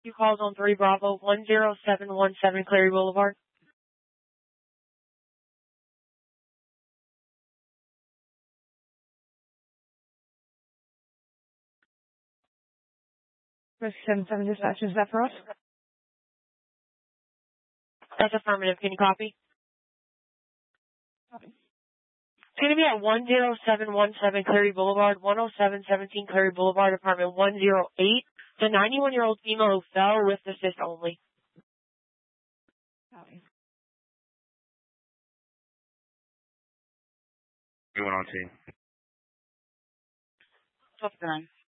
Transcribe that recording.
You called on 3 Bravo 10717 Clary Boulevard. Risk 77 dispatch, is that for us? That's affirmative. Can you copy? Copy. It's going to be at 10717 Clary Boulevard, 10717 Clary Boulevard, apartment 108. The 91-year-old female who fell with assist only. Copy. You went on team. 12-9.